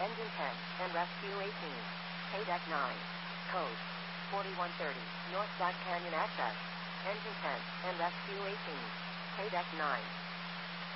Engine 10 and Rescue 18. Paydeck 9. Code 4130. North Black Canyon access. Engine 10 and Rescue 18. Paydeck 9.